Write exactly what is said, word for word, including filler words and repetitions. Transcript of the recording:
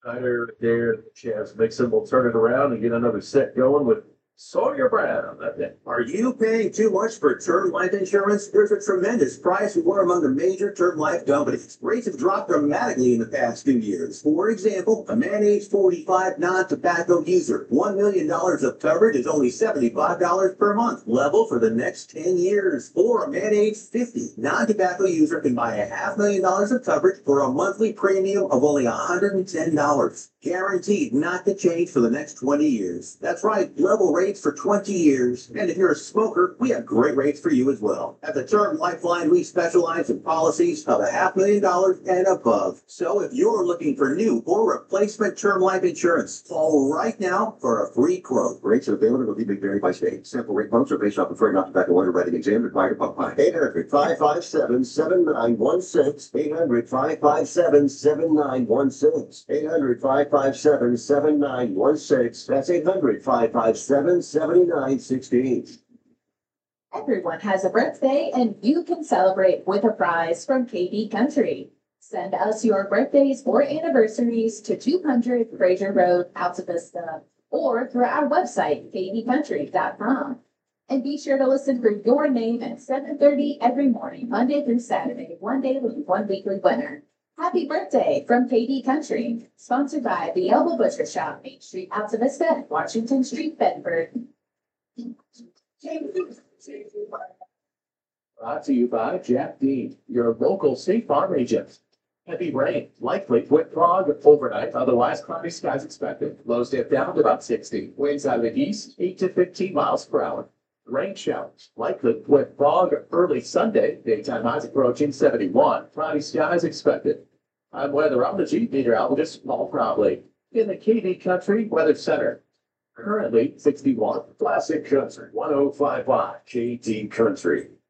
Ryder there, Chance Mixon will turn it around and get another set going with Sawyer Brown. Are you paying too much for term life insurance? There's a tremendous price war among the major term life companies. Rates have dropped dramatically in the past few years. For example, a man age forty-five non-tobacco user, one million dollars of coverage is only seventy-five dollars per month, level for the next ten years. Or a man age fifty non-tobacco user can buy a half million dollars of coverage for a monthly premium of only one hundred ten dollars. Guaranteed not to change for the next twenty years. That's right, level rates for twenty years. And if you're a smoker, we have great rates for you as well. At the Term Lifeline, we specialize in policies of a half million dollars and above. So if you're looking for new or replacement term life insurance, call right now for a free quote. Rates are available to be vary by state. Sample rate quotes are based off preferred non-tobacco underwriting exam required by Pine. eight hundred, five five seven, seven nine one six. eight hundred, five five seven, seven nine one six. eight hundred, five five seven, seven nine one six. That's eight hundred, five five seven, seven nine one six. Everyone has a birthday, and you can celebrate with a prize from K D Country. Send us your birthdays or anniversaries to two hundred Fraser Road, Alta Vista, or through our website, k d country dot com. And be sure to listen for your name at seven thirty every morning, Monday through Saturday, one daily, one weekly winner. Happy birthday from K D Country, sponsored by the Elbow Butcher Shop, Main Street, Alta Vista, Washington Street, Bedford. Brought to you by Jack Dean, your local State Farm agent. Heavy rain, likely with fog overnight, otherwise cloudy skies expected. Lows dip down to about sixty. Winds out of the east, eight to fifteen miles per hour. Rain showers, likely with fog early Sunday. Daytime highs approaching seventy-one. Cloudy skies expected. I'm weatherology meteorologist Paul Crowley in the K D Country Weather Center. Currently sixty-one. Classic Country one oh five point five K D Country.